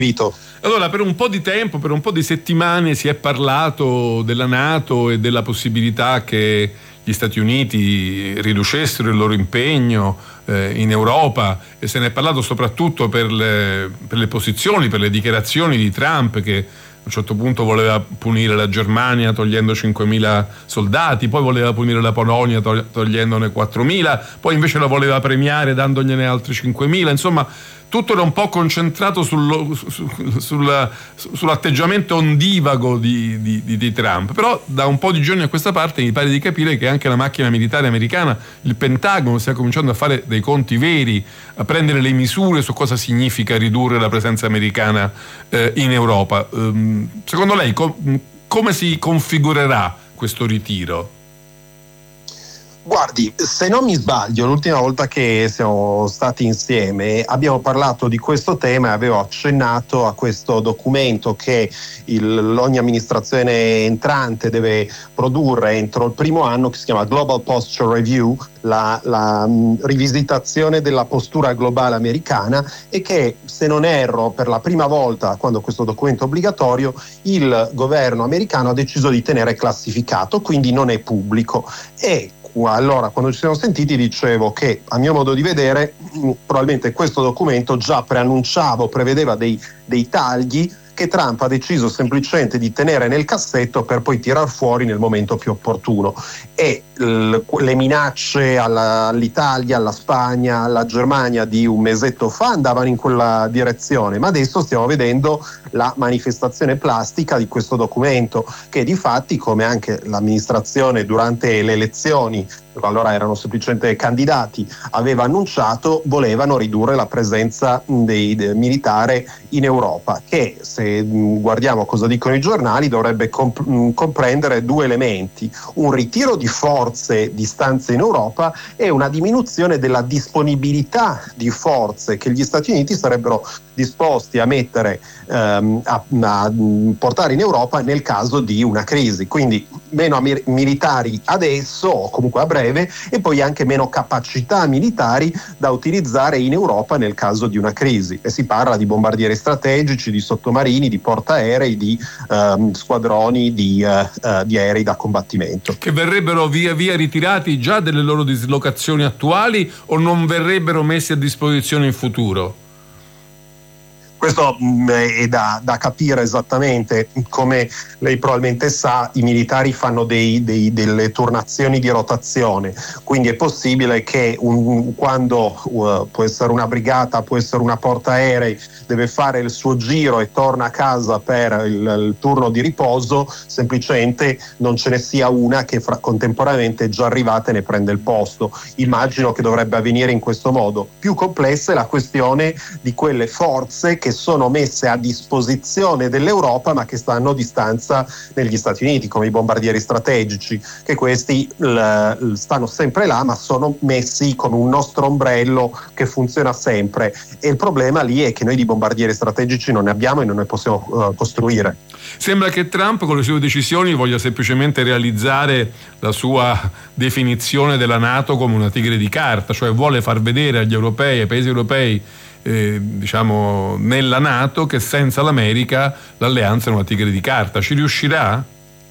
Vito. Allora, per un po' di tempo, per un po' di settimane si è parlato della NATO e della possibilità che gli Stati Uniti riducessero il loro impegno in Europa, e se ne è parlato soprattutto per le posizioni, per le dichiarazioni di Trump, che a un certo punto voleva punire la Germania togliendo 5.000 soldati, poi voleva punire la Polonia togliendone 4.000, poi invece la voleva premiare dandogliene altri 5.000, insomma tutto era un po' concentrato sull'atteggiamento ondivago di Trump. Però da un po' di giorni a questa parte mi pare di capire che anche la macchina militare americana, il Pentagono, stia cominciando a fare dei conti veri, a prendere le misure su cosa significa ridurre la presenza americana in Europa. Secondo lei come si configurerà questo ritiro? Guardi, se non mi sbaglio, l'ultima volta che siamo stati insieme abbiamo parlato di questo tema e avevo accennato a questo documento che ogni amministrazione entrante deve produrre entro il primo anno, che si chiama Global Posture Review, la rivisitazione della postura globale americana, e che, se non erro, per la prima volta, quando questo documento è obbligatorio, il governo americano ha deciso di tenere classificato, quindi non è pubblico. E allora, quando ci siamo sentiti, dicevo che, a mio modo di vedere, probabilmente questo documento già prevedeva dei tagli che Trump ha deciso semplicemente di tenere nel cassetto per poi tirar fuori nel momento più opportuno. E le minacce all'Italia, alla Spagna, alla Germania di un mesetto fa andavano in quella direzione, ma adesso stiamo vedendo la manifestazione plastica di questo documento, che difatti, come anche l'amministrazione durante le elezioni, allora erano semplicemente candidati, aveva annunciato, volevano ridurre la presenza militare in Europa, che, se guardiamo cosa dicono i giornali, dovrebbe comprendere due elementi: un ritiro di forze di stanze in Europa e una diminuzione della disponibilità di forze che gli Stati Uniti sarebbero disposti a mettere a portare in Europa nel caso di una crisi. Quindi meno militari adesso, o comunque a breve, e poi anche meno capacità militari da utilizzare in Europa nel caso di una crisi. E si parla di bombardieri strategici, di sottomarini, di portaerei, di squadroni di aerei da combattimento. Che verrebbero via via ritirati già delle loro dislocazioni attuali, o non verrebbero messi a disposizione in futuro? Questo è da capire esattamente. Come lei probabilmente sa, i militari fanno delle turnazioni di rotazione, quindi è possibile che quando può essere una brigata, può essere una portaerei, deve fare il suo giro e torna a casa per il turno di riposo, semplicemente non ce ne sia una che contemporaneamente è già arrivata e ne prende il posto. Immagino che dovrebbe avvenire in questo modo. Più complessa è la questione di quelle forze che sono messe a disposizione dell'Europa ma che stanno a distanza negli Stati Uniti, come i bombardieri strategici, che questi stanno sempre là ma sono messi con un nostro ombrello che funziona sempre, e il problema lì è che noi di bombardieri strategici non ne abbiamo e non ne possiamo costruire. Sembra che Trump con le sue decisioni voglia semplicemente realizzare la sua definizione della NATO come una tigre di carta, cioè vuole far vedere agli europei, ai paesi europei, diciamo nella NATO, che senza l'America l'alleanza è una tigre di carta. Ci riuscirà?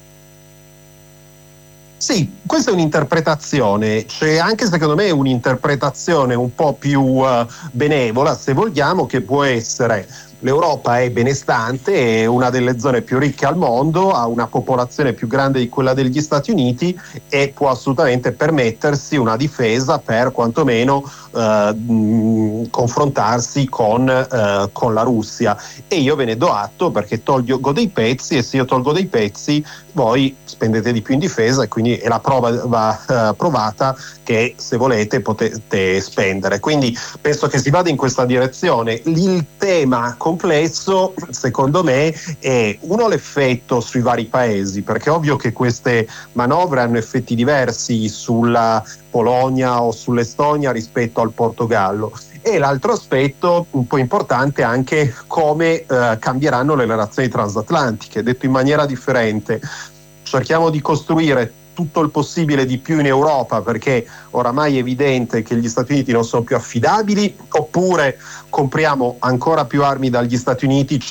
Sì, questa è un'interpretazione, c'è anche secondo me un'interpretazione un po' più benevola, se vogliamo, che può essere: l'Europa è benestante, è una delle zone più ricche al mondo, ha una popolazione più grande di quella degli Stati Uniti e può assolutamente permettersi una difesa per quantomeno confrontarsi con la Russia. E io ve ne do atto, perché tolgo dei pezzi, e se io tolgo dei pezzi voi spendete di più in difesa, e quindi la prova va provata che, se volete, potete spendere. Quindi penso che si vada in questa direzione. Il tema complesso, secondo me, è l'effetto sui vari paesi, perché è ovvio che queste manovre hanno effetti diversi sulla Polonia o sull'Estonia rispetto al Portogallo, e l'altro aspetto un po' importante è anche come cambieranno le relazioni transatlantiche. Detto in maniera differente, cerchiamo di costruire tutto il possibile di più in Europa, perché oramai è evidente che gli Stati Uniti non sono più affidabili, oppure compriamo ancora più armi dagli Stati Uniti,